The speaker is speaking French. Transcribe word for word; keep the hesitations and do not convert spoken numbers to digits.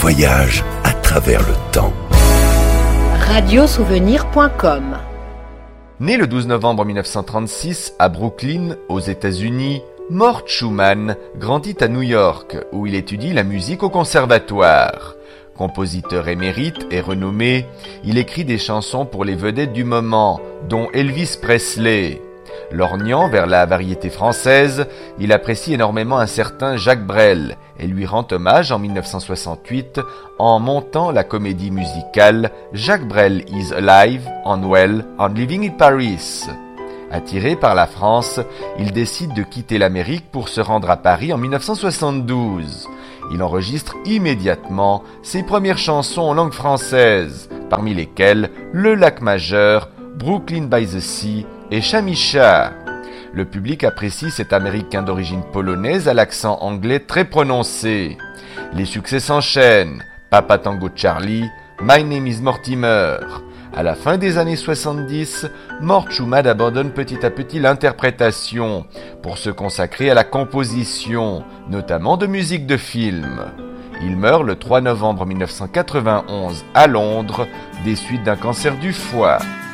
voyage à travers le temps. radiosouvenir point com. Né le douze novembre mille neuf cent trente-six à Brooklyn, aux États-Unis, Mort Schumann grandit à New York, où il étudie la musique au conservatoire. Compositeur émérite et renommé, il écrit des chansons pour les vedettes du moment, dont Elvis Presley. Lorgnant vers la variété française, il apprécie énormément un certain Jacques Brel et lui rend hommage en mille neuf cent soixante-huit en montant la comédie musicale Jacques Brel is Alive and Well and Living in Paris. Attiré par la France, il décide de quitter l'Amérique pour se rendre à Paris en mille neuf cent soixante-douze. Il enregistre immédiatement ses premières chansons en langue française, parmi lesquelles Le Lac Majeur, Brooklyn by the Sea et Chamicha. Le public apprécie cet Américain d'origine polonaise à l'accent anglais très prononcé. Les succès s'enchaînent, Papa Tango Charlie, My Name is Mortimer. À la fin des années soixante-dix, Mort Schumann abandonne petit à petit l'interprétation pour se consacrer à la composition, notamment de musique de film. Il meurt le trois novembre mille neuf cent quatre-vingt-onze à Londres des suites d'un cancer du foie.